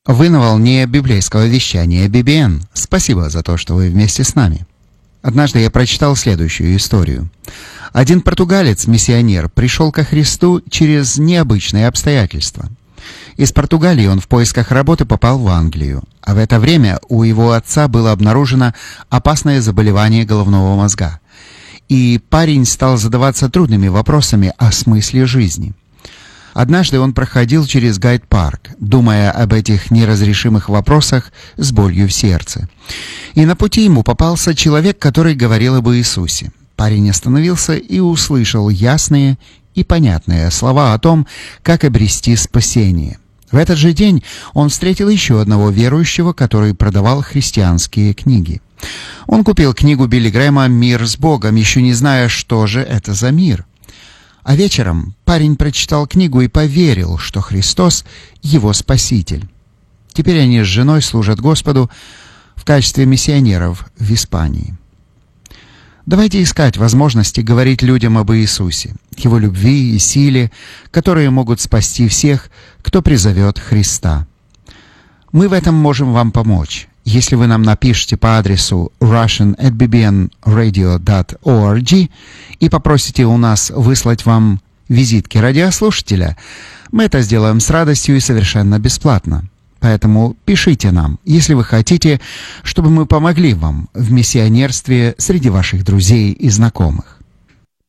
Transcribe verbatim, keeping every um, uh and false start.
Вы на волне библейского вещания би би эн. Спасибо за то, что вы вместе с нами. Однажды я прочитал следующую историю. Один португалец-миссионер пришел ко Христу через необычные обстоятельства. Из Португалии он в поисках работы попал в Англию, а в это время у его отца было обнаружено опасное заболевание головного мозга. И парень стал задаваться трудными вопросами о смысле жизни. Однажды он проходил через Гайд-парк, думая об этих неразрешимых вопросах с болью в сердце. И на пути ему попался человек, который говорил об Иисусе. Парень остановился и услышал ясные и понятные слова о том, как обрести спасение. В этот же день он встретил еще одного верующего, который продавал христианские книги. Он купил книгу Билли Грэма «Мир с Богом», еще не зная, что же это за мир. А вечером парень прочитал книгу и поверил, что Христос — его Спаситель. Теперь они с женой служат Господу в качестве миссионеров в Испании. Давайте искать возможности говорить людям об Иисусе, Его любви и силе, которые могут спасти всех, кто призовет Христа. Мы в этом можем вам помочь, если вы нам напишите по адресу russian at b b n radio dot org и попросите у нас выслать вам визитки радиослушателя. Мы это сделаем с радостью и совершенно бесплатно. Поэтому пишите нам, если вы хотите, чтобы мы помогли вам в миссионерстве среди ваших друзей и знакомых.